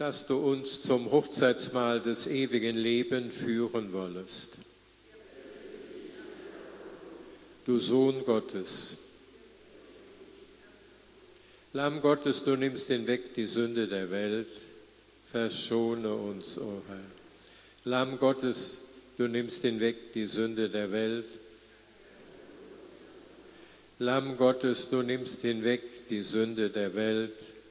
dass du uns zum Hochzeitsmahl des ewigen Lebens führen wollest. Du Sohn Gottes, Lamm Gottes, du nimmst hinweg die Sünde der Welt, verschone uns, o Herr. Lamm Gottes, du nimmst hinweg die Sünde der Welt. Lamm Gottes, du nimmst hinweg die Sünde der Welt.